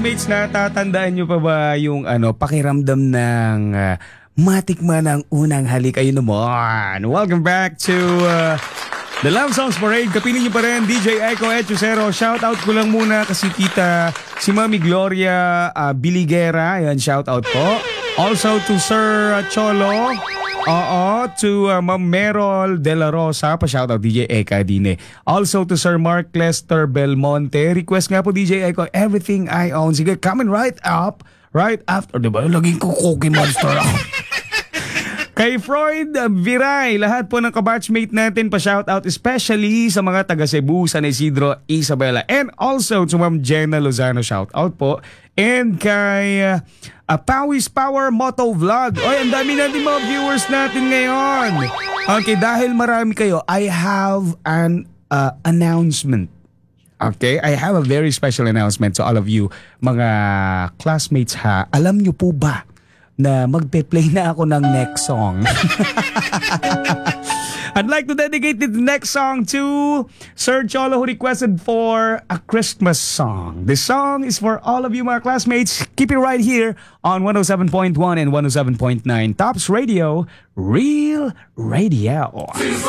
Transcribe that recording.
classmates, natatandaan nyo pa ba yung pakiramdam ng matikman ang unang halik? Ayun naman. Welcome back to The Love Songs Parade. Kapinin nyo pa rin, DJ Echo Echusero. Shout out ko lang muna kasi kita si Mami Gloria Biliguera. Ayan, shout out po. Also to Sir Cholo. Oo, to Ma'am Merol De La Rosa, pa-shoutout DJ Eka Dine. Also to Sir Mark Lester Belmonte. Request nga po DJ Eko, Everything I Own. Sige, coming right up, right after. Diba? Laging ko Cookie Monster ako. Kay Freud Viray, lahat po ng kabatchmate natin, pa-shoutout especially sa mga taga Cebu, San Isidro, Isabela. And also to Ma'am Jenna Lozano, shoutout po. And kay Pawis Power Moto Vlog. Oy, ang dami natin mga viewers natin ngayon. Okay, dahil marami kayo, I have an announcement. Okay, I have a very special announcement to all of you, mga classmates ha. Alam nyo po ba na magpe-play na ako ng next song? I'd like to dedicate the next song to Sir Cholo, who requested for a Christmas song. This song is for all of you, my classmates. Keep it right here on 107.1 and 107.9 Tops Radio, Real Radio.